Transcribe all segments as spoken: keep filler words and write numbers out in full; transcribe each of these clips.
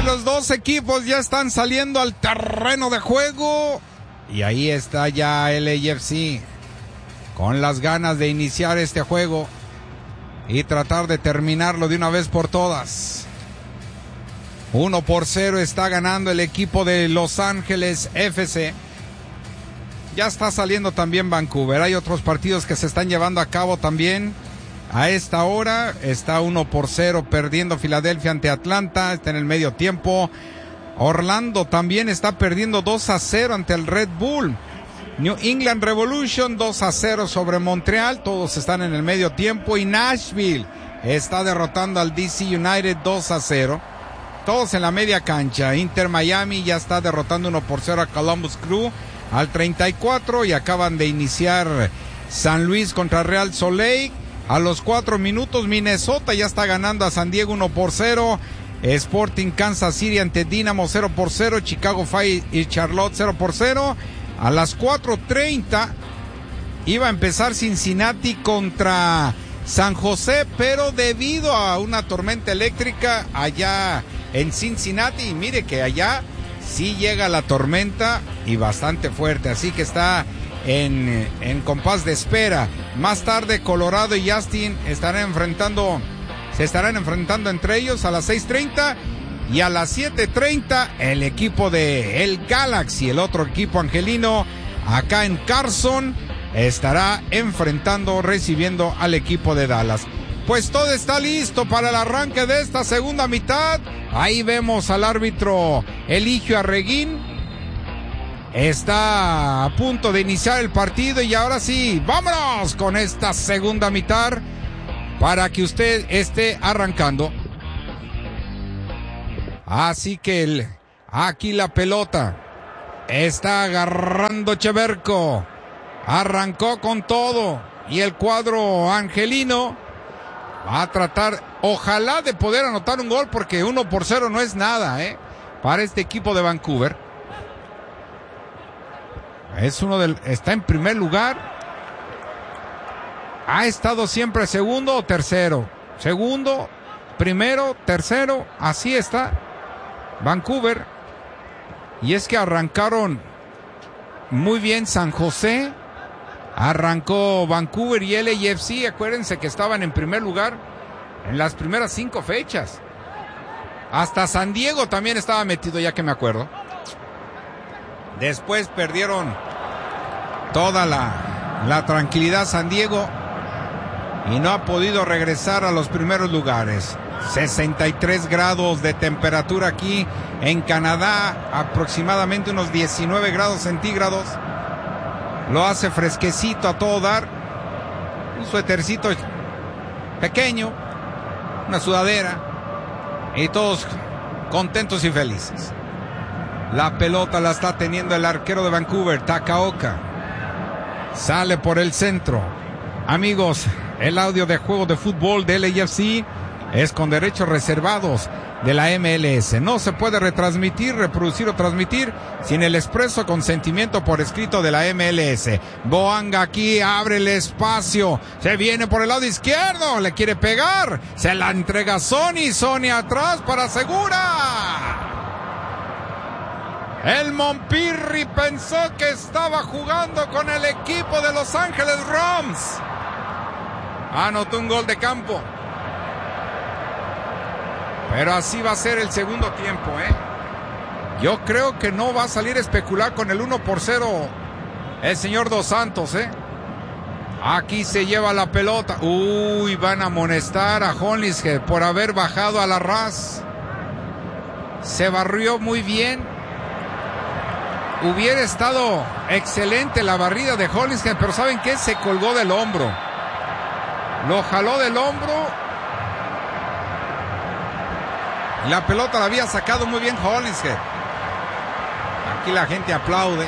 los dos equipos ya están saliendo al terreno de juego. Y ahí está ya el L A F C con las ganas de iniciar este juego y tratar de terminarlo de una vez por todas. uno por cero está ganando el equipo de Los Ángeles F C. Ya está saliendo también Vancouver. Hay otros partidos que se están llevando a cabo también. A esta hora está uno por cero perdiendo Filadelfia ante Atlanta. Está en el medio tiempo. Orlando también está perdiendo dos a cero ante el Red Bull. New England Revolution dos a cero sobre Montreal. Todos están en el medio tiempo. Y Nashville está derrotando al D C United dos a cero. Todos en la media cancha. Inter Miami ya está derrotando uno por cero a Columbus Crew al treinta y cuatro. Y acaban de iniciar San Luis contra Real Salt Lake. A los cuatro minutos Minnesota ya está ganando a San Diego uno por cero. Sporting Kansas City ante Dynamo cero por cero. Chicago Fire y Charlotte cero por cero. A las cuatro treinta iba a empezar Cincinnati contra San José, pero debido a una tormenta eléctrica allá en Cincinnati, y mire que allá sí llega la tormenta y bastante fuerte, así que está en, en compás de espera. Más tarde Colorado y Austin estarán enfrentando, se estarán enfrentando entre ellos a las seis treinta. Y a las siete treinta el equipo de el Galaxy, el otro equipo angelino, acá en Carson, estará enfrentando, recibiendo al equipo de Dallas. Pues todo está listo para el arranque de esta segunda mitad. Ahí vemos al árbitro Eligio Arreguín. Está a punto de iniciar el partido y ahora sí, vámonos con esta segunda mitad para que usted esté arrancando. Así que el, aquí la pelota está agarrando Cheverco. Arrancó con todo y el cuadro angelino va a tratar, ojalá, de poder anotar un gol, porque uno por cero no es nada, ¿eh? Para este equipo de Vancouver. Es uno del, está en primer lugar. Ha estado siempre segundo o tercero. Segundo, primero, tercero, así está Vancouver. Y es que arrancaron muy bien San José, arrancó Vancouver y L A F C. Acuérdense que estaban en primer lugar en las primeras cinco fechas. Hasta San Diego también estaba metido, ya que me acuerdo. Después perdieron toda la, la tranquilidad San Diego y no ha podido regresar a los primeros lugares. sesenta y tres grados de temperatura aquí en Canadá, aproximadamente unos diecinueve grados centígrados. Lo hace fresquecito a todo dar. Un suétercito pequeño, una sudadera, y todos contentos y felices. La pelota la está teniendo el arquero de Vancouver, Takaoka. Sale por el centro. Amigos, el audio de juego de fútbol de L A F C es con derechos reservados de la M L S. No se puede retransmitir, reproducir o transmitir sin el expreso consentimiento por escrito de la M L S. Boanga aquí abre el espacio. Se viene por el lado izquierdo. Le quiere pegar. Se la entrega Sony. Sony atrás para Segura. El Montpirri pensó que estaba jugando con el equipo de Los Ángeles Rams. Anotó un gol de campo. Pero así va a ser el segundo tiempo, ¿eh? Yo creo que no va a salir a especular con el uno por cero el señor Dos Santos, ¿eh? Aquí se lleva la pelota. Uy, van a amonestar a Hollingshead por haber bajado a la ras. Se barrió muy bien. Hubiera estado excelente la barrida de Hollingshead, pero ¿saben qué? Se colgó del hombro. Lo jaló del hombro. La pelota la había sacado muy bien Hollingshead. Aquí la gente aplaude.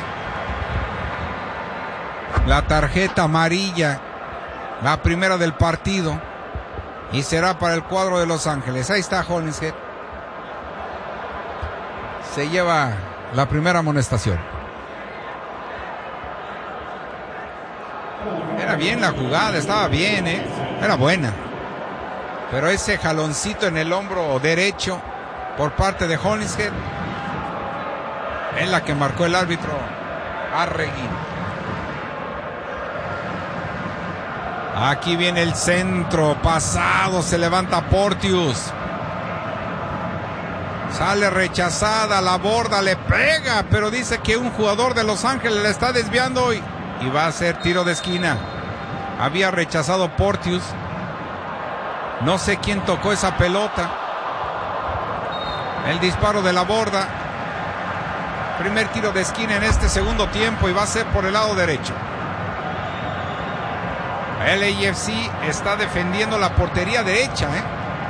La tarjeta amarilla, la primera del partido, y será para el cuadro de Los Ángeles. Ahí está Hollingshead. Se lleva la primera amonestación. Era bien la jugada, estaba bien, ¿eh? Era buena. Pero ese jaloncito en el hombro derecho por parte de Hollingshead, en la que marcó el árbitro Arregui. Aquí viene el centro pasado, se levanta Porteous, sale rechazada, la borda, le pega, pero dice que un jugador de Los Ángeles le está desviando y, y va a ser tiro de esquina. Había rechazado Porteous, no sé quién tocó esa pelota. El disparo de la borda, primer tiro de esquina en este segundo tiempo y va a ser por el lado derecho. El A F C está defendiendo la portería derecha, ¿eh?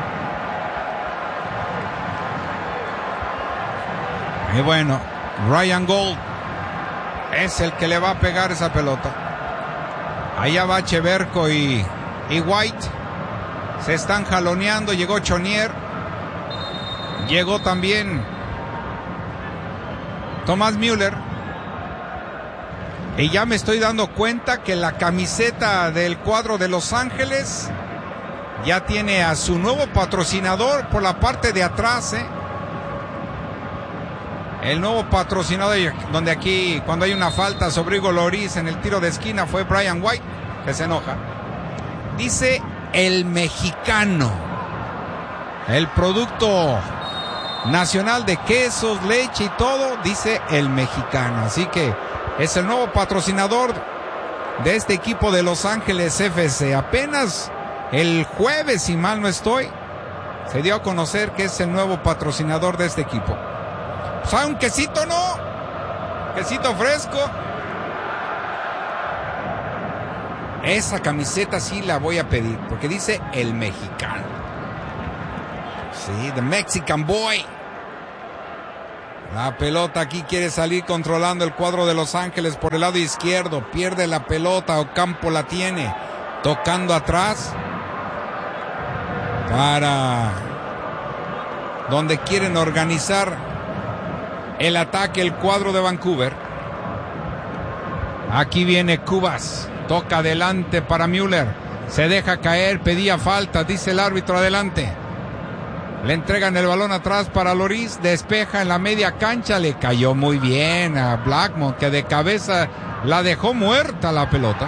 Y bueno, Ryan Gold es el que le va a pegar esa pelota. Allá va Cheverko y, y White. Se están jaloneando. Llegó Chonier. Llegó también Thomas Müller. Y ya me estoy dando cuenta que la camiseta del cuadro de Los Ángeles ya tiene a su nuevo patrocinador por la parte de atrás, ¿eh? El nuevo patrocinador, donde aquí cuando hay una falta sobre Hugo Lloris en el tiro de esquina fue Brian White, que se enoja. Dice el mexicano, el producto nacional de quesos, leche y todo, dice el mexicano. Así que es el nuevo patrocinador de este equipo de Los Ángeles F C. Apenas el jueves, si mal no estoy, se dio a conocer que es el nuevo patrocinador de este equipo. ¿Sabe un quesito, no? Quesito fresco. Esa camiseta sí la voy a pedir, porque dice el mexicano. Sí, the Mexican boy. La pelota aquí quiere salir controlando el cuadro de Los Ángeles por el lado izquierdo. Pierde la pelota, Ocampo la tiene. Tocando atrás. Para donde quieren organizar el ataque, el cuadro de Vancouver. Aquí viene Cubas. Toca adelante para Müller. Se deja caer, pedía falta, dice el árbitro, adelante. Le entregan el balón atrás para Lloris, despeja en la media cancha, le cayó muy bien a Blackmon, que de cabeza la dejó muerta la pelota.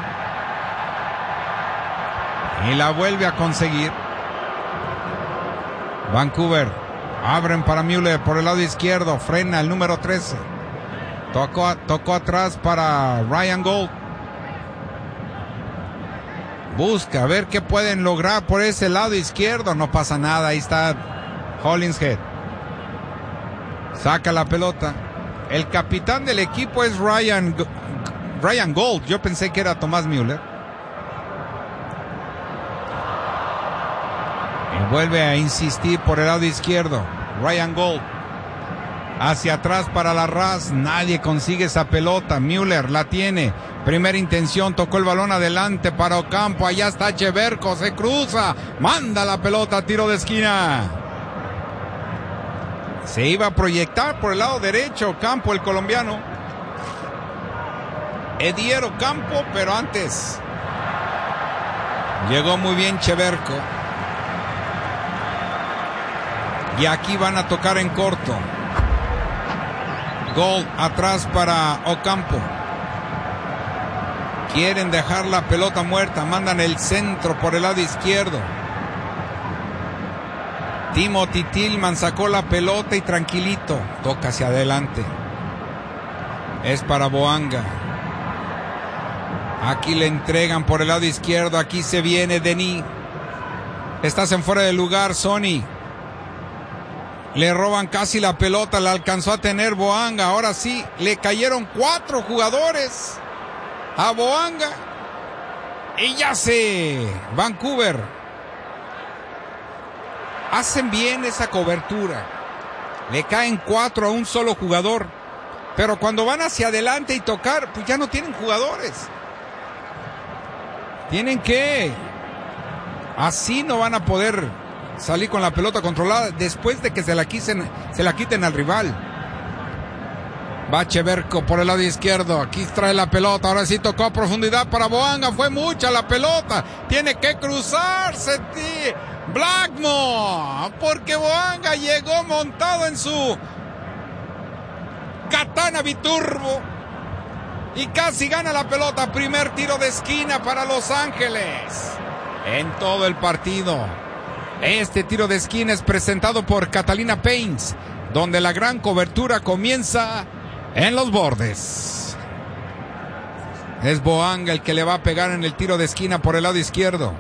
Y la vuelve a conseguir. Vancouver, abren para Müller por el lado izquierdo, frena el número trece. Tocó, tocó atrás para Ryan Gold. Busca a ver qué pueden lograr por ese lado izquierdo, no pasa nada, ahí está Hollingshead. Saca la pelota. El capitán del equipo es Ryan, Ryan Gold. Yo pensé que era Thomas Müller. Y vuelve a insistir por el lado izquierdo. Ryan Gold. Hacia atrás para la Raz. Nadie consigue esa pelota. Müller la tiene. Primera intención. Tocó el balón adelante para Ocampo. Allá está Cheverko. Se cruza. Manda la pelota. Tiro de esquina. Se iba a proyectar por el lado derecho Ocampo, el colombiano. Edier Ocampo, pero antes llegó muy bien Cheverko. Y aquí van a tocar en corto. Gold atrás para Ocampo. Quieren dejar la pelota muerta. Mandan el centro por el lado izquierdo. Timothy Tillman sacó la pelota y tranquilito toca hacia adelante. Es para Boanga. Aquí le entregan por el lado izquierdo. Aquí se viene Denis. Estás en fuera de lugar, Sonny. Le roban casi la pelota. La alcanzó a tener Boanga. Ahora sí, le cayeron cuatro jugadores a Boanga. Y ya se Vancouver hacen bien esa cobertura. Le caen cuatro a un solo jugador. Pero cuando van hacia adelante y tocar, pues ya no tienen jugadores. Tienen que... Así no van a poder salir con la pelota controlada después de que se la, quisen, se la quiten al rival. Va Cheverko por el lado izquierdo. Aquí trae la pelota. Ahora sí tocó a profundidad para Boanga. Fue mucha la pelota. Tiene que cruzarse. Blackmon, porque Boanga llegó montado en su Katana Biturbo y casi gana la pelota. Primer tiro de esquina para Los Ángeles en todo el partido. Este tiro de esquina es presentado por Catalina Paints, donde la gran cobertura comienza en los bordes. Es Boanga el que le va a pegar en el tiro de esquina por el lado izquierdo.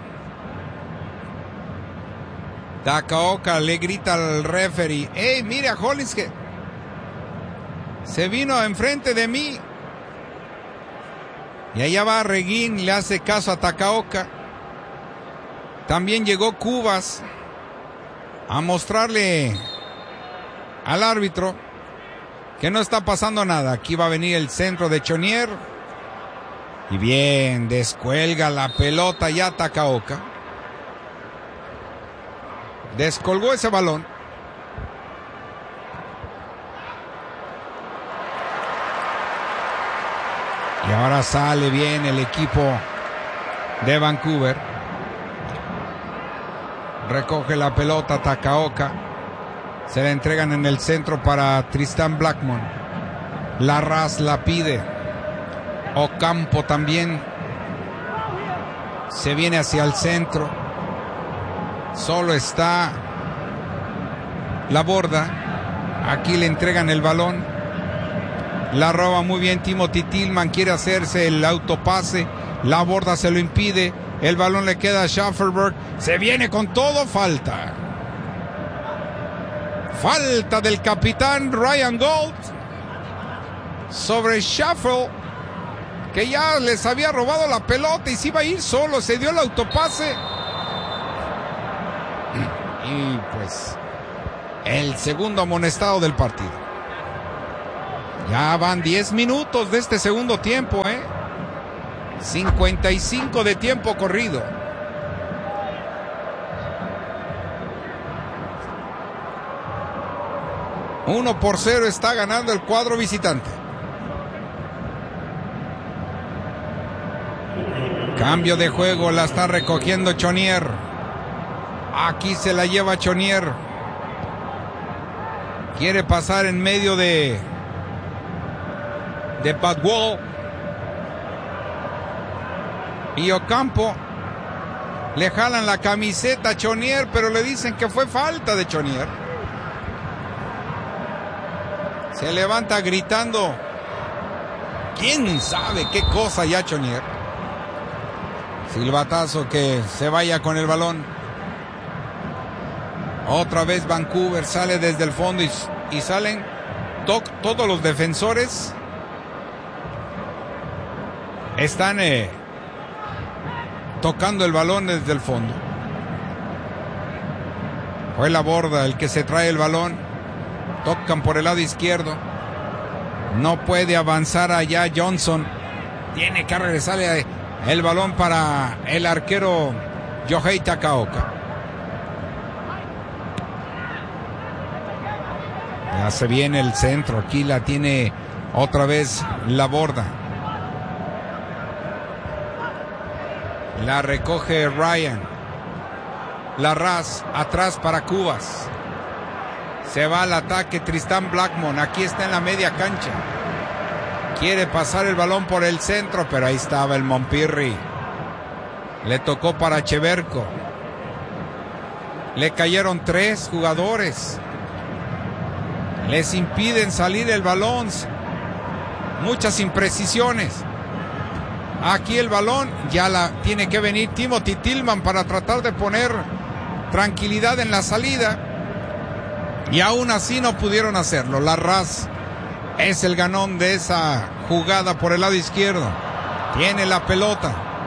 Takaoka le grita al referee: ¡Ey, mire a Hollins que se vino enfrente de mí! Y allá va Reguín, le hace caso a Takaoka. También llegó Cubas a mostrarle al árbitro que no está pasando nada. Aquí va a venir el centro de Chonier. Y bien, descuelga la pelota ya Takaoka. Descolgó ese balón. Y ahora sale bien el equipo de Vancouver. Recoge la pelota Takaoka. Se la entregan en el centro para Tristan Blackmon. Larraz la pide. Ocampo también se viene hacia el centro. Solo está Laborda. Aquí le entregan el balón. La roba muy bien Timothy Tillman. Quiere hacerse el autopase. Laborda se lo impide. El balón le queda a Schaffelberg. Se viene con todo. Falta. Falta del capitán Ryan Gold sobre Schaffel, que ya les había robado la pelota y se iba a ir solo. Se dio el autopase. Y pues el segundo amonestado del partido. Ya van diez minutos de este segundo tiempo, ¿eh? cincuenta y cinco de tiempo corrido. uno por cero está ganando el cuadro visitante. Cambio de juego, la está recogiendo Chonier. Aquí se la lleva Chonier. Quiere pasar en medio de de Badwall. Y Ocampo le jalan la camiseta a Chonier, pero le dicen que fue falta de Chonier. Se levanta gritando quién sabe qué cosa ya Chonier. Silbatazo, que se vaya con el balón. Otra vez Vancouver sale desde el fondo y, y salen to, todos los defensores. Están eh, tocando el balón desde el fondo. Fue Laborda el que se trae el balón. Tocan por el lado izquierdo. No puede avanzar allá Johnson. Tiene que regresarle el balón para el arquero Yohei Takaoka. Ya se viene el centro. Aquí la tiene otra vez Laborda. La recoge Ryan. Larraz atrás para Cubas. Se va al ataque Tristan Blackmon. Aquí está en la media cancha. Quiere pasar el balón por el centro, pero ahí estaba el Montpirri. Le tocó para Cheverko. Le cayeron tres jugadores. Les impiden salir el balón. Muchas imprecisiones. Aquí el balón ya la tiene que venir Timothy Tillman para tratar de poner tranquilidad en la salida. Y aún así no pudieron hacerlo. Larraz es el ganón de esa jugada por el lado izquierdo. Tiene la pelota.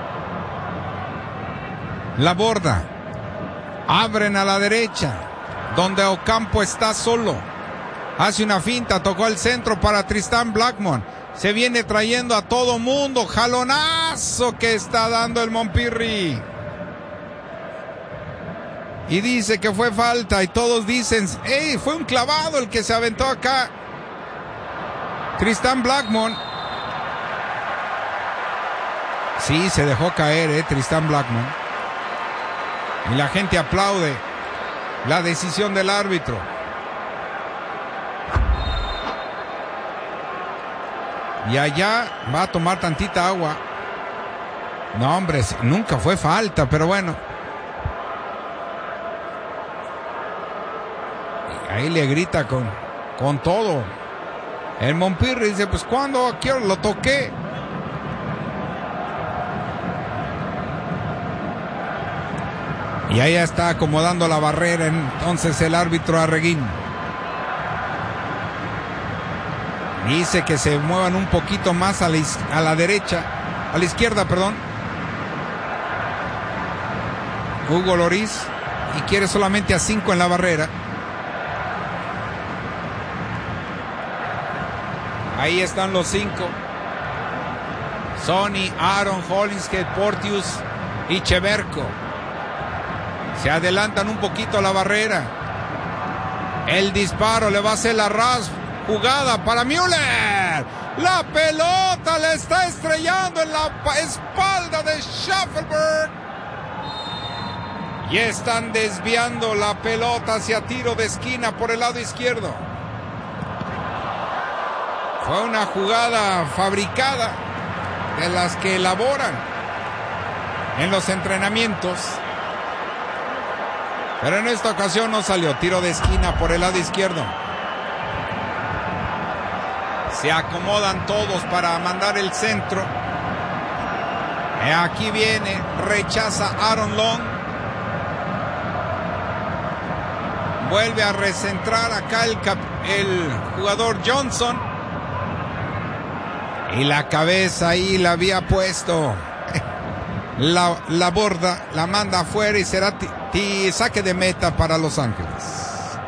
Laborda. Abren a la derecha, donde Ocampo está solo. Hace una finta, tocó al centro para Tristan Blackmon. Se viene trayendo a todo mundo. Jalonazo que está dando el Montpirri. Y dice que fue falta. Y todos dicen, ¡ey! Fue un clavado el que se aventó acá. Tristan Blackmon. Sí, se dejó caer, eh, Tristan Blackmon. Y la gente aplaude la decisión del árbitro. Y allá va a tomar tantita agua. No, hombre, nunca fue falta, pero bueno. Y ahí le grita con, con todo. El Montpirri dice, pues cuando aquí lo toqué. Y ahí está acomodando la barrera entonces el árbitro Arreguín. Dice que se muevan un poquito más a la, a la derecha, a la izquierda, perdón. Hugo Lloris, y quiere solamente a cinco en la barrera. Ahí están los cinco. Sonny, Aaron, Hollingshead, Porteous y Cheverko. Se adelantan un poquito a la barrera. El disparo le va a hacer la ras. Jugada para Müller. La pelota le está estrellando en la espalda de Schaffelberg. Y están desviando la pelota hacia tiro de esquina por el lado izquierdo. Fue una jugada fabricada de las que elaboran en los entrenamientos. Pero en esta ocasión no salió. Tiro de esquina por el lado izquierdo. Se acomodan todos para mandar el centro. Aquí viene, rechaza Aaron Long. Vuelve a recentrar acá el, cap, el jugador Johnson. Y la cabeza ahí la había puesto. La, la borda, la manda afuera y será t- t- saque de meta para Los Ángeles.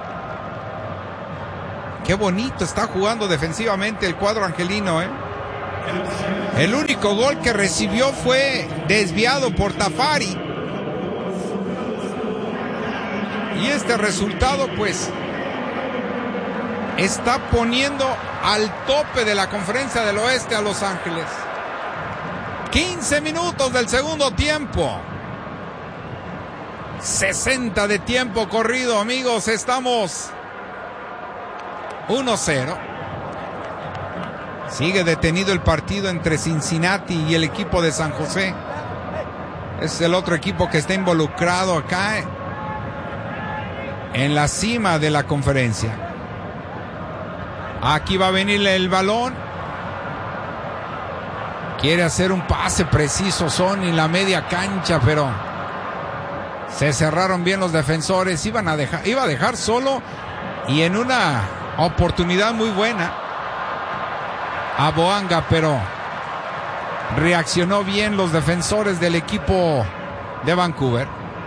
Qué bonito está jugando defensivamente el cuadro angelino, ¿eh? El único gol que recibió fue desviado por Tafari. Y este resultado, pues, está poniendo al tope de la Conferencia del Oeste a Los Ángeles. quince minutos del segundo tiempo. sesenta de tiempo corrido, amigos. Estamos uno cero. Sigue detenido el partido entre Cincinnati y el equipo de San José. Es el otro equipo que está involucrado acá en la cima de la conferencia. Aquí va a venir el balón. Quiere hacer un pase preciso Son en la media cancha, pero se cerraron bien los defensores. Iban a dejar, iba a dejar solo y en una oportunidad muy buena a Boanga, pero reaccionó bien los defensores del equipo de Vancouver.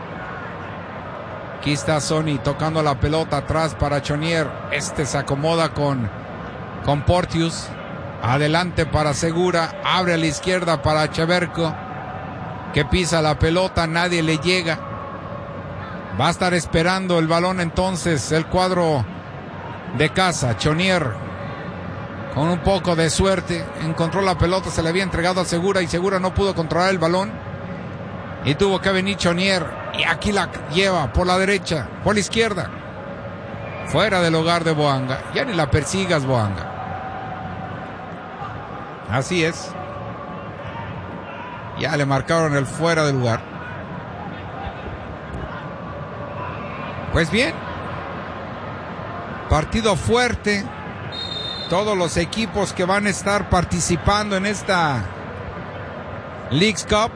Aquí está Sonny tocando la pelota atrás para Chonier. Este se acomoda con, con Porteous. Adelante para Segura. Abre a la izquierda para Cheverko, que pisa la pelota. Nadie le llega. Va a estar esperando el balón entonces el cuadro de casa. Chonier, con un poco de suerte, encontró la pelota. Se le había entregado a Segura y Segura no pudo controlar el balón. Y tuvo que venir Chonier. Y aquí la lleva por la derecha, por la izquierda. Fuera del hogar de Boanga. Ya ni la persigas, Boanga. Así es. Ya le marcaron el fuera de lugar. Pues bien. Partido fuerte. Todos los equipos que van a estar participando en esta Leagues Cup.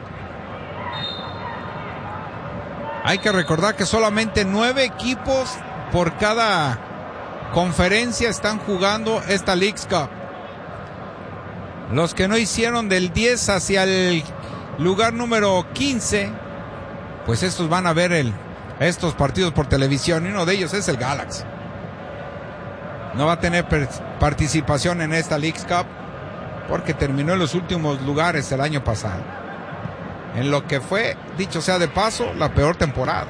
Hay que recordar que solamente nueve equipos por cada conferencia están jugando esta Leagues Cup. Los que no hicieron del diez hacia el lugar número quince, pues estos van a ver el, estos partidos por televisión. Y uno de ellos es el Galaxy. No va a tener per- participación en esta Leagues Cup porque terminó en los últimos lugares el año pasado. En lo que fue, dicho sea de paso, la peor temporada.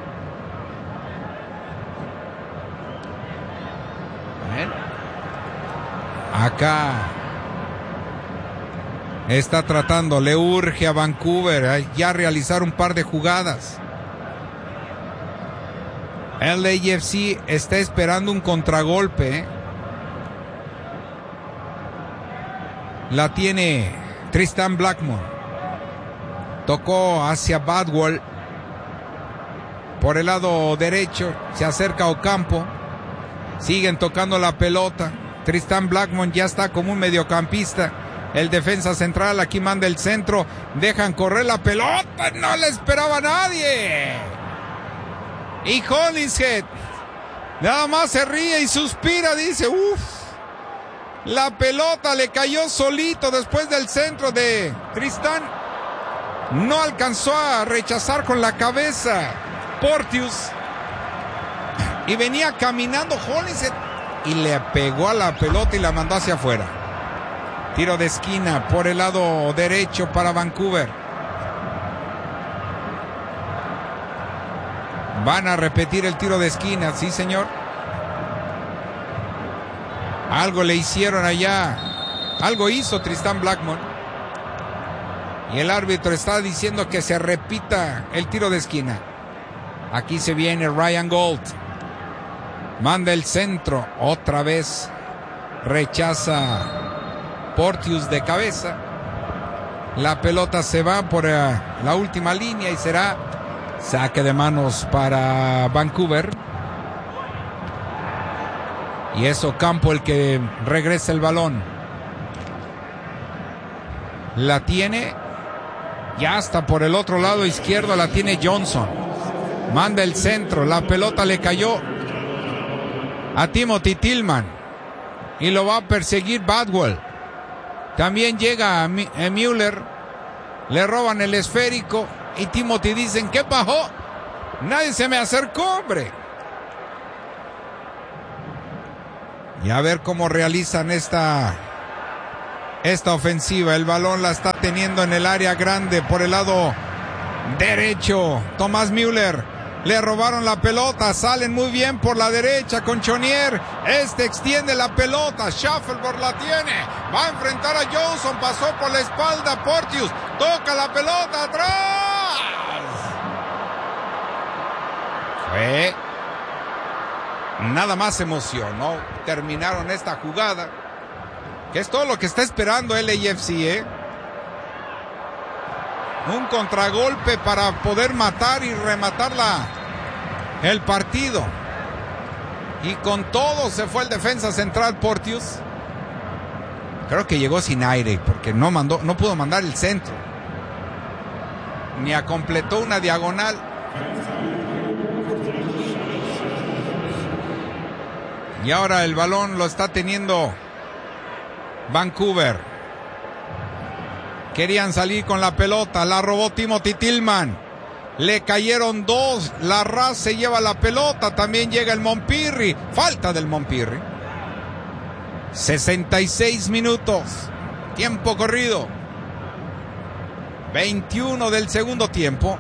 ¿Ven? Acá está tratando, le urge a Vancouver ya realizar un par de jugadas. el A F C está esperando un contragolpe. ¿eh? La tiene Tristan Blackmon. Tocó hacia Badwell. Por el lado derecho se acerca Ocampo. Siguen tocando la pelota. Tristan Blackmon ya está como un mediocampista. El defensa central aquí manda el centro. Dejan correr la pelota. No le esperaba a nadie. Y Hollingshead nada más se ríe y suspira. Dice, uff. La pelota le cayó solito después del centro de Tristan. No alcanzó a rechazar con la cabeza Porteous. Y venía caminando Hollingshead y le pegó a la pelota y la mandó hacia afuera. Tiro de esquina por el lado derecho para Vancouver. Van a repetir el tiro de esquina, sí señor. Algo le hicieron allá. Algo hizo Tristan Blackmon. Y el árbitro está diciendo que se repita el tiro de esquina. Aquí se viene Ryan Gault. Manda el centro. Otra vez rechaza Porteous de cabeza. La pelota se va por uh, la última línea y será saque de manos para Vancouver. Y es Ocampo el que regresa el balón. La tiene. Ya está por el otro lado izquierdo. La tiene Johnson. Manda el centro. La pelota le cayó a Timothy Tillman. Y lo va a perseguir Badwell. También llega a Müller. Le roban el esférico. Y Timothy dicen, ¿qué bajó? Nadie se me acercó, hombre. Y a ver cómo realizan esta, esta ofensiva. El balón la está teniendo en el área grande por el lado derecho. Thomas Müller. Le robaron la pelota. Salen muy bien por la derecha con Chonier. Este extiende la pelota. Shuffleboard la tiene. Va a enfrentar a Johnson. Pasó por la espalda. Porteous. Toca la pelota atrás. Fue. Nada más emocionó. Terminaron esta jugada. Que es todo lo que está esperando el A F C, ¿eh? Un contragolpe para poder matar y rematar la, el partido. Y con todo se fue el defensa central Porteous. Creo que llegó sin aire porque no mandó, no pudo mandar el centro. Ni a completó una diagonal. Y ahora el balón lo está teniendo Vancouver. Querían salir con la pelota. La robó Timothy Tillman. Le cayeron dos. La Raz se lleva la pelota. También llega el Montpirri. Falta del Montpirri. sesenta y seis minutos. Tiempo corrido. veintiuno del segundo tiempo.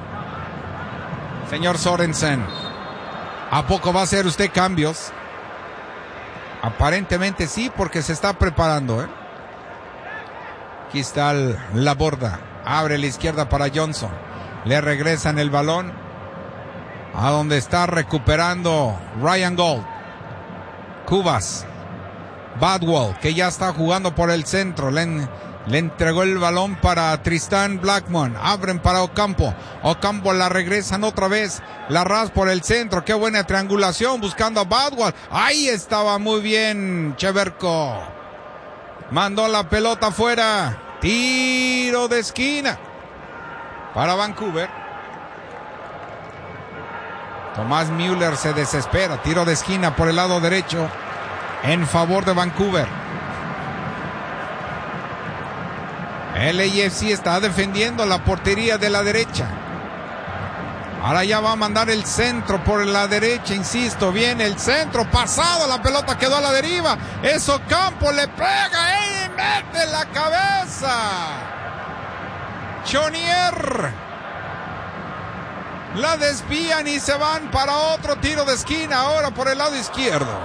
Señor Sorensen, ¿a poco va a hacer usted cambios? Aparentemente sí, porque se está preparando, ¿eh? Aquí está el, la borda. Abre la izquierda para Johnson. Le regresan el balón a donde está recuperando Ryan Gault. Cubas. Badwell, que ya está jugando por el centro. Le, le entregó el balón para Tristan Blackmon. Abren para Ocampo. Ocampo la regresan otra vez. La Raz por el centro. Qué buena triangulación buscando a Badwell. Ahí estaba muy bien Cheverko. Mandó la pelota afuera. Tiro de esquina para Vancouver. Thomas Müller se desespera. Tiro de esquina por el lado derecho en favor de Vancouver. El A F C está defendiendo la portería de la derecha. Ahora ya va a mandar el centro por la derecha, insisto, viene el centro, pasado, la pelota quedó a la deriva. Eso Campo le pega y mete la cabeza. Chonier. La desvían y se van para otro tiro de esquina, ahora por el lado izquierdo.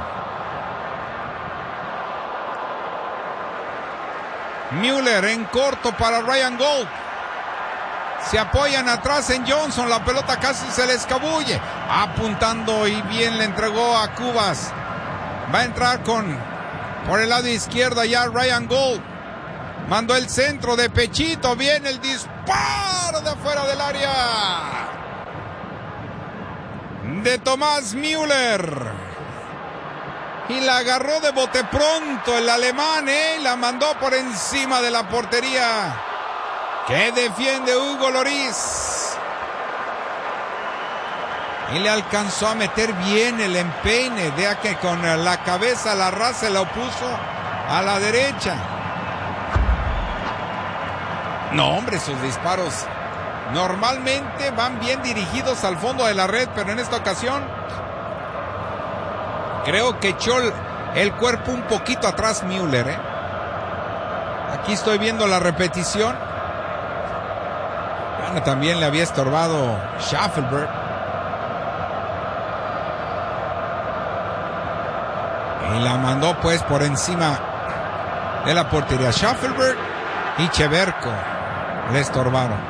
Müller en corto para Ryan Gault. Se apoyan atrás en Johnson. La pelota casi se le escabulle. Apuntando y bien le entregó a Cubas. Va a entrar con por el lado izquierdo allá Ryan Gold. Mandó el centro de pechito. Viene el disparo de afuera del área de Thomas Müller. Y la agarró de bote pronto el alemán, ¿eh? La mandó por encima de la portería que defiende Hugo Lloris. Y le alcanzó a meter bien el empeine. Vea que con la cabeza la raza se la puso a la derecha. No, hombre, sus disparos normalmente van bien dirigidos al fondo de la red, pero en esta ocasión creo que echó el cuerpo un poquito atrás Müller, ¿eh? Aquí estoy viendo la repetición. Bueno, también le había estorbado Schaffelberg. Y la mandó pues por encima de la portería. Schaffelberg y Cheverko le estorbaron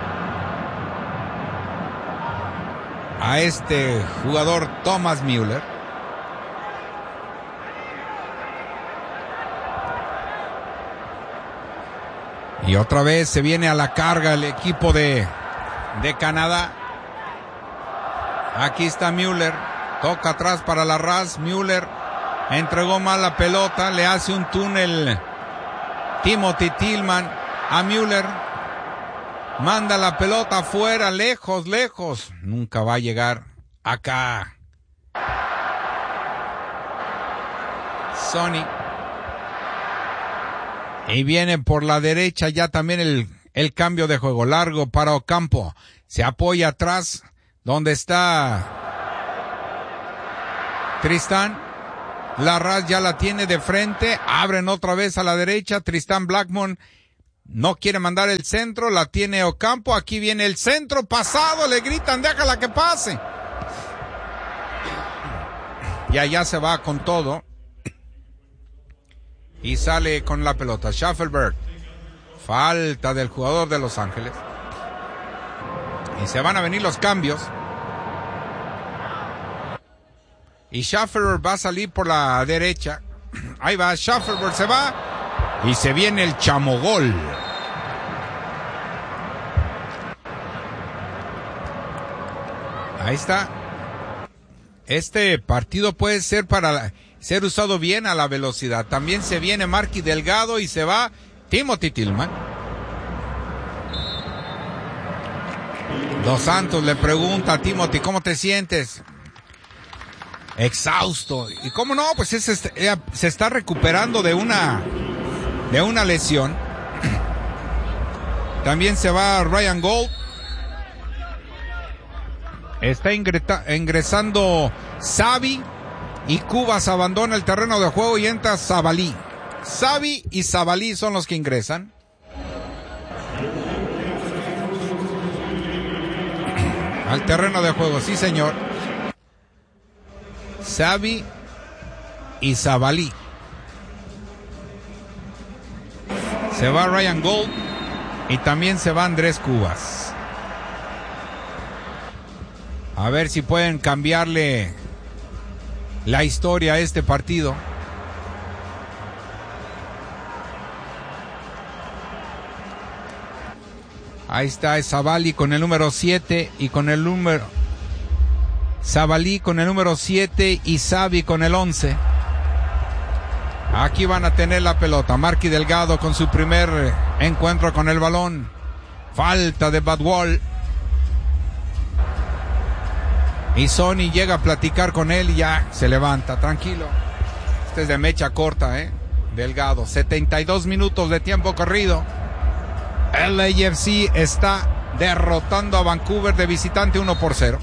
a este jugador Thomas Müller. Y otra vez se viene a la carga el equipo de, de Canadá. Aquí está Müller. Toca atrás para la Raz. Müller entregó mal la pelota. Le hace un túnel Timothy Tillman a Müller. Manda la pelota afuera, lejos, lejos. Nunca va a llegar acá. Sonny. Y viene por la derecha ya también el, el cambio de juego largo para Ocampo. Se apoya atrás donde está Tristán. Larraz ya la tiene de frente. Abren otra vez a la derecha. Tristán Blackmon no quiere mandar el centro. La tiene Ocampo. Aquí viene el centro pasado. Le gritan, déjala que pase. Y allá se va con todo. Y sale con la pelota. Schaffelberg. Falta del jugador de Los Ángeles. Y se van a venir los cambios. Y Schaffelberg va a salir por la derecha. Ahí va, Schaffelberg se va. Y se viene el chamogol. Ahí está. Este partido puede ser para ser usado bien a la velocidad. También se viene Marky Delgado y se va Timothy Tillman. Dos Santos le pregunta a Timothy, ¿cómo te sientes? Exhausto. ¿Y cómo no? Pues ese se está recuperando de una de una lesión. También se va Ryan Gold. Está ingresando Xavi y Cubas abandona el terreno de juego y entra Zabalí. Xavi y Zabalí son los que ingresan. Al terreno de juego, sí señor. Xavi y Zabalí. Se va Ryan Gold y también se va Andrés Cubas. A ver si pueden cambiarle la historia a este partido. Ahí está Zabalí con el número siete y con el número... Zabalí con el número siete y Xavi con el once. Aquí van a tener la pelota. Marky Delgado con su primer encuentro con el balón. Falta de Badwall. Y Sonny llega a platicar con él y ya se levanta. Tranquilo. Este es de mecha corta, ¿eh? Delgado. setenta y dos minutos de tiempo corrido. El A F C está derrotando a Vancouver de visitante uno por cero.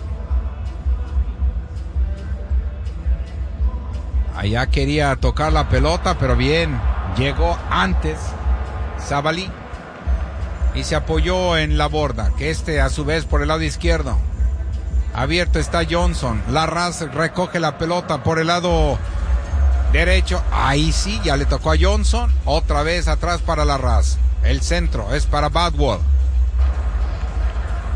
Allá quería tocar la pelota, pero bien, llegó antes Zabalí y se apoyó en la borda, que este a su vez por el lado izquierdo. Abierto está Johnson. Larraz recoge la pelota por el lado derecho. Ahí sí, ya le tocó a Johnson. Otra vez atrás para Larraz. El centro es para Badwall.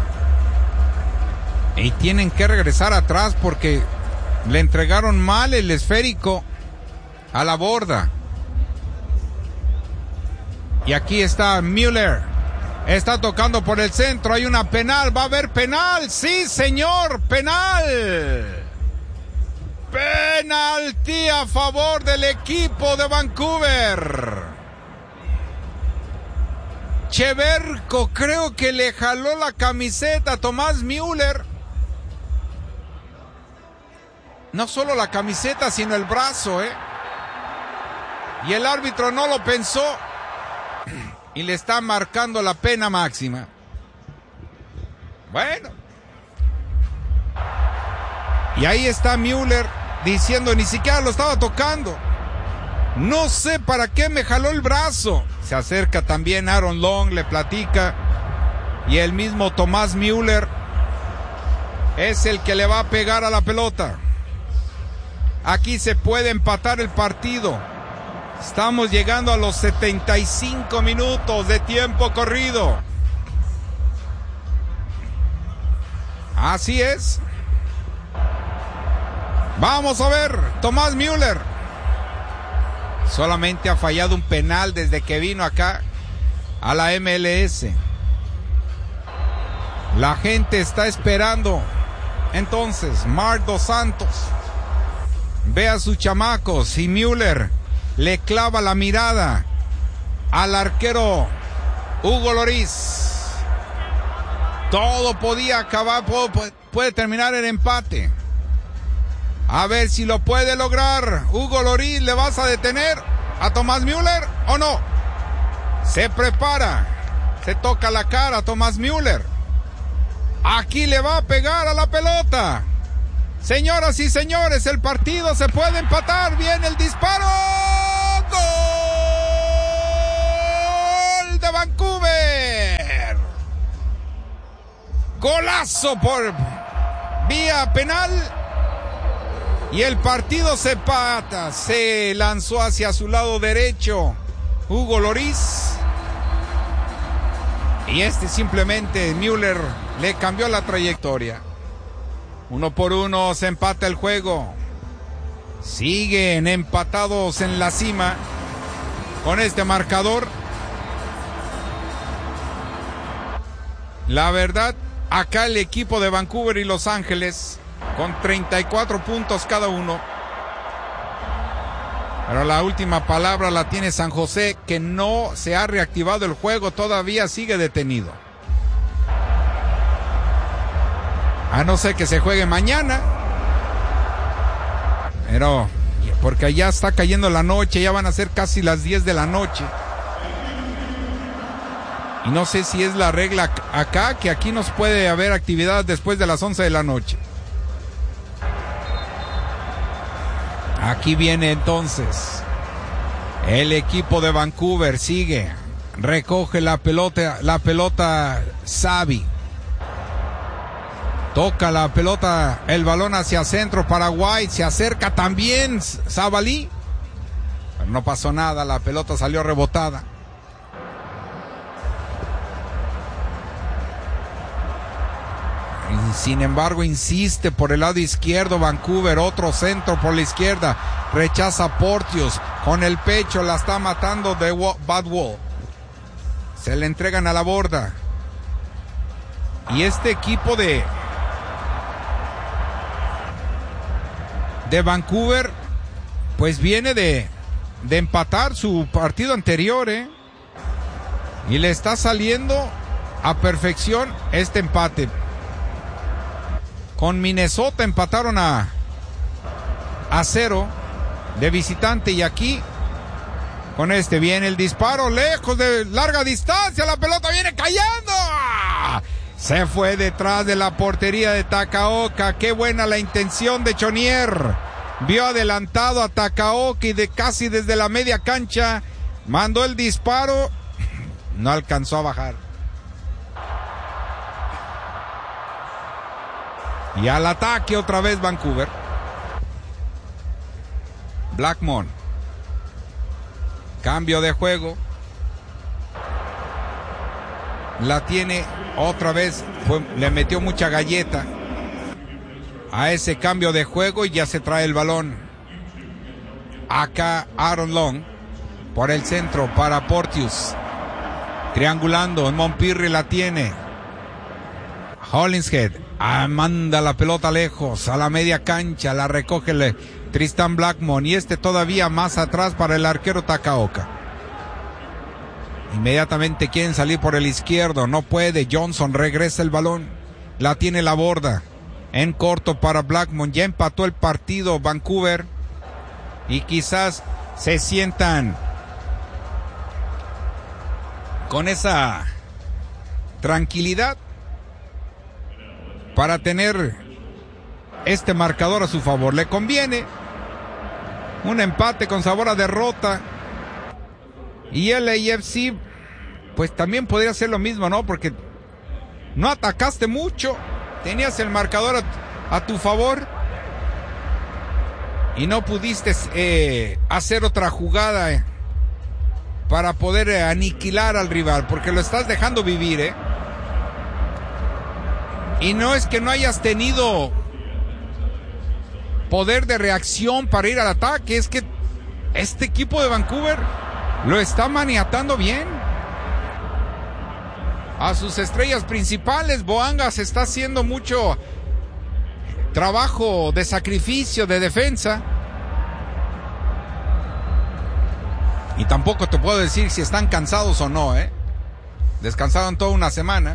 Y tienen que regresar atrás porque le entregaron mal el esférico a la borda. Y aquí está Müller. Está tocando por el centro. Hay una penal. ¿Va a haber penal? Sí, señor. Penal. Penalti a favor del equipo de Vancouver. Cheverko creo que le jaló la camiseta a Thomas Müller. No solo la camiseta, sino el brazo, ¿eh? Y el árbitro no lo pensó. Y le está marcando la pena máxima. Bueno. Y ahí está Müller diciendo, ni siquiera lo estaba tocando. No sé para qué me jaló el brazo. Se acerca también Aaron Long, le platica. Y el mismo Thomas Müller es el que le va a pegar a la pelota. Aquí se puede empatar el partido. Estamos llegando a los setenta y cinco minutos de tiempo corrido. Así es. Vamos a ver, Thomas Müller. Solamente ha fallado un penal desde que vino acá a la M L S. La gente está esperando. Entonces, Marc Dos Santos ve a sus chamacos y Müller le clava la mirada al arquero Hugo Lloris. Todo podía acabar, puede, puede terminar el empate. A ver si lo puede lograr. Hugo Lloris, ¿le vas a detener a Thomas Müller o no? Se prepara. Se toca la cara a Thomas Müller. Aquí le va a pegar a la pelota. Señoras y señores, el partido se puede empatar. Viene el disparo. ¡Gol de Vancouver! Golazo por vía penal. Y el partido se empata. Se lanzó hacia su lado derecho Hugo Lloris. Y este simplemente Müller le cambió la trayectoria. Uno por uno se empata el juego. Siguen empatados en la cima con este marcador. La verdad, acá el equipo de Vancouver y Los Ángeles con treinta y cuatro puntos cada uno. Pero la última palabra la tiene San José, que no se ha reactivado el juego, todavía sigue detenido. A no ser que se juegue mañana. Pero, porque ya está cayendo la noche, ya van a ser casi las diez de la noche. Y no sé si es la regla acá, que aquí nos puede haber actividad después de las once de la noche. Aquí viene entonces el equipo de Vancouver, sigue, recoge la pelota, la pelota Xavi. Toca la pelota, el balón hacia centro para White, se acerca también Zabalí. Pero no pasó nada, la pelota salió rebotada. Sin embargo, insiste por el lado izquierdo Vancouver, otro centro por la izquierda, rechaza Porteous, con el pecho la está matando de Badwall. Se le entregan a la borda. Y este equipo de de Vancouver pues viene de de empatar su partido anterior, ¿eh? Y le está saliendo a perfección este empate. Con Minnesota empataron a a cero de visitante, y aquí con este viene el disparo lejos, de larga distancia, la pelota viene cayendo. Se fue detrás de la portería de Takaoka. Qué buena la intención de Chonier. Vio adelantado a Takaoka y de casi desde la media cancha mandó el disparo. No alcanzó a bajar. Y al ataque otra vez Vancouver. Blackmon. Cambio de juego. La tiene otra vez. Fue, le metió mucha galleta. a ese cambio de juego y ya se trae el balón. Acá Aaron Long por el centro para Porteous. Triangulando, Monpirri la tiene. Hollingshead ah, manda la pelota lejos a la media cancha, la recoge el, Tristan Blackmon y este todavía más atrás para el arquero Takaoka. Inmediatamente quieren salir por el izquierdo, no puede. Johnson regresa el balón, la tiene la borda en corto para Blackmon. Ya empató el partido Vancouver y quizás se sientan con esa tranquilidad para tener este marcador a su favor. Le conviene un empate con sabor a derrota. Y el A F C pues también podría hacer lo mismo, ¿no? Porque no atacaste mucho, tenías el marcador a, a tu favor y no pudiste eh, hacer otra jugada eh, para poder eh, aniquilar al rival, porque lo estás dejando vivir, ¿eh? Y no es que no hayas tenido poder de reacción para ir al ataque, es que este equipo de Vancouver lo está maniatando bien. A sus estrellas principales, Boanga se está haciendo mucho trabajo de sacrificio, de defensa. Y tampoco te puedo decir si están cansados o no, ¿eh? Descansaron toda una semana.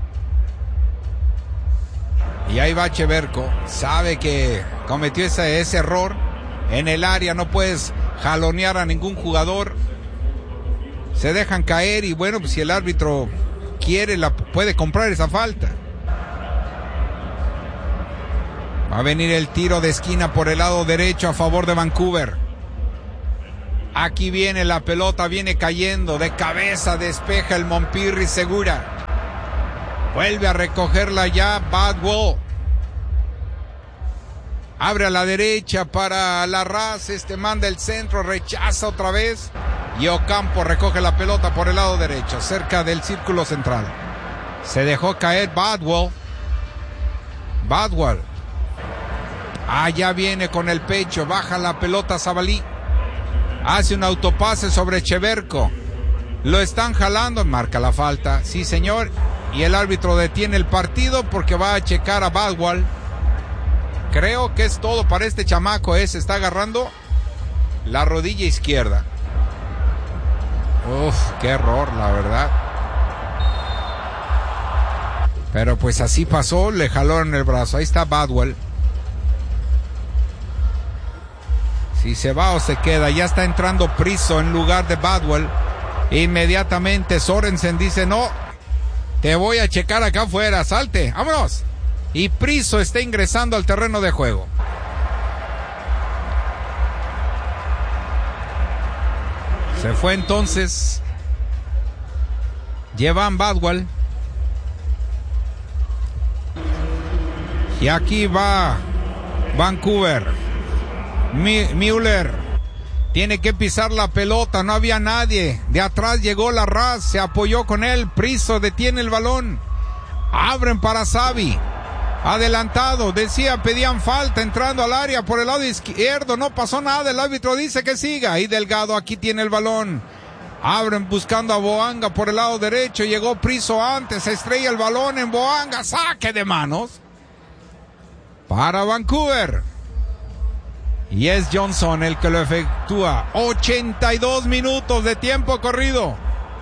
Y ahí va Cheverko, sabe que cometió ese, ese error. En el área no puedes jalonear a ningún jugador. Se dejan caer y bueno, pues si el árbitro quiere, la puede comprar esa falta. Va a venir el tiro de esquina por el lado derecho a favor de Vancouver. Aquí viene la pelota, viene cayendo de cabeza, despeja el Monpirri Segura. Vuelve a recogerla ya Badwell. Abre a la derecha para Larraz. Este manda el centro, rechaza otra vez. Y Ocampo recoge la pelota por el lado derecho, cerca del círculo central. Se dejó caer Badwell. Badwell. Allá viene con el pecho, baja la pelota Zabalí. Hace un autopase sobre Cheverko. Lo están jalando, marca la falta. Sí, señor. Y el árbitro detiene el partido porque va a checar a Badwell. Creo que es todo para este chamaco, ¿eh? Se está agarrando la rodilla izquierda. Uf, qué error, la verdad. Pero pues así pasó, le jalaron el brazo. Ahí está Badwell. Si se va o se queda, ya está entrando Priso en lugar de Badwell. Inmediatamente Sorensen dice, no, te voy a checar acá afuera, salte, vámonos. Y Priso está ingresando al terreno de juego. Se fue entonces Jevan Badwell. Y aquí va Vancouver. Müller tiene que pisar la pelota, no había nadie. De atrás llegó Larraz, se apoyó con él. Priso detiene el balón. Abren para Xavi. Adelantado, decía, pedían falta entrando al área por el lado izquierdo, no pasó nada, el árbitro dice que siga, y Delgado aquí tiene el balón. Abren buscando a Boanga por el lado derecho, llegó Priso antes, se estrella el balón en Boanga, saque de manos para Vancouver. Y es Johnson el que lo efectúa. ochenta y dos minutos de tiempo corrido.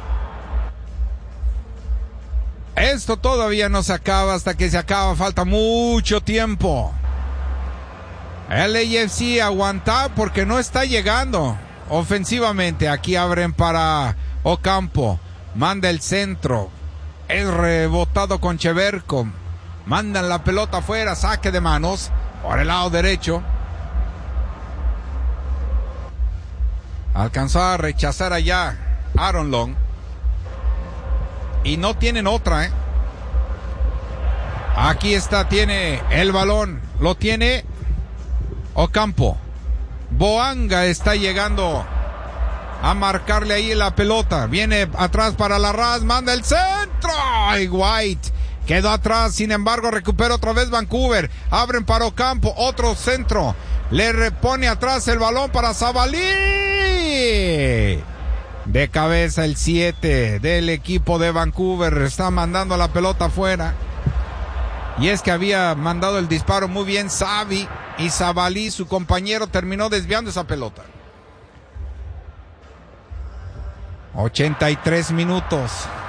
Esto todavía no se acaba, hasta que se acaba, falta mucho tiempo. El A F C aguanta porque no está llegando ofensivamente. Aquí abren para Ocampo, manda el centro, es rebotado con Cheverko, mandan la pelota afuera, saque de manos por el lado derecho. Alcanzó a rechazar allá Aaron Long. Y no tienen otra, ¿eh? Aquí está, tiene el balón. Lo tiene Ocampo. Boanga está llegando a marcarle ahí la pelota. Viene atrás para Larraz, manda el centro. Y White Quedó atrás, sin embargo, recupera otra vez Vancouver. Abren para Ocampo, otro centro. Le repone atrás el balón para Zabalí. De cabeza el siete del equipo de Vancouver. Está mandando la pelota afuera. Y es que había mandado el disparo muy bien Xavi. Y Zabalí, su compañero, terminó desviando esa pelota. ochenta y tres minutos.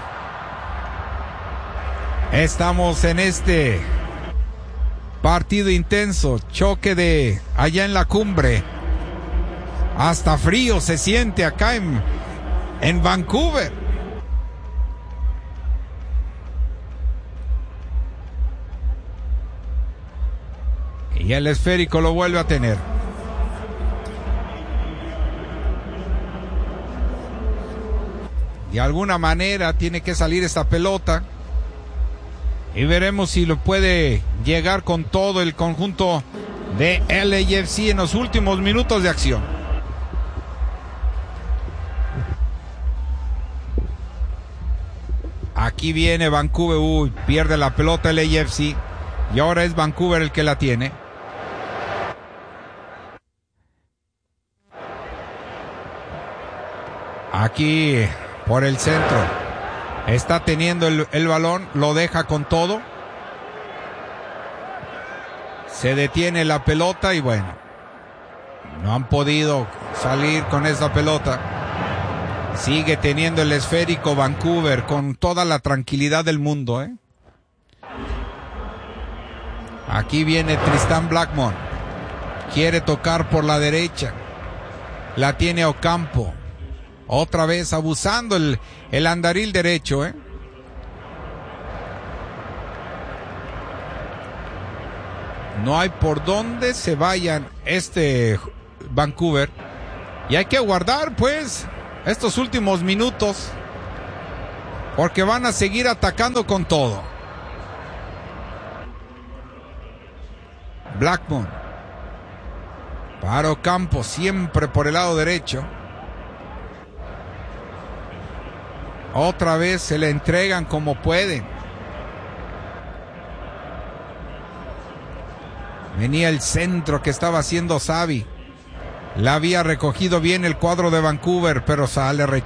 Estamos en este partido intenso, choque de allá en la cumbre. Hasta frío se siente acá en, en Vancouver. Y el esférico lo vuelve a tener. De alguna manera tiene que salir esta pelota. Y veremos si lo puede llegar con todo el conjunto de L A F C en los últimos minutos de acción. Aquí viene Vancouver. Uy, pierde la pelota L A F C. Y ahora es Vancouver el que la tiene. Aquí por el centro. Está teniendo el, el balón, lo deja con todo. Se detiene la pelota y bueno, no han podido salir con esa pelota. Sigue teniendo el esférico Vancouver con toda la tranquilidad del mundo, ¿eh? Aquí viene Tristan Blackmon. Quiere tocar por la derecha. La tiene Ocampo. Otra vez abusando el, el andaril derecho, ¿eh? No hay por dónde se vayan este Vancouver. Y hay que guardar, pues, estos últimos minutos. Porque van a seguir atacando con todo. Blackmon. Para Ocampo, siempre por el lado derecho. Otra vez se le entregan como pueden. Venía el centro que estaba haciendo Xavi. La había recogido bien el cuadro de Vancouver, pero sale rechazado.